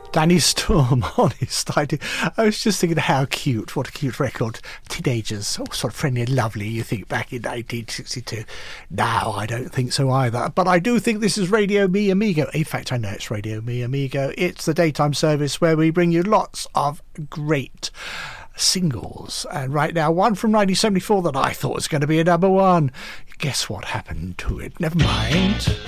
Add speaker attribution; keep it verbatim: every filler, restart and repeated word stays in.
Speaker 1: Danny Storm, honest, I, do. I was just thinking how cute, what a cute record. Teenagers, all sort of friendly and lovely, you think, back in nineteen sixty-two. Now, I don't think so either. But I do think this is Radio Mi Amigo. In fact, I know it's Radio Mi Amigo. It's the daytime service where we bring you lots of great singles. And right now, one from nineteen seventy-four that I thought was going to be a number one. Guess what happened to it? Never mind.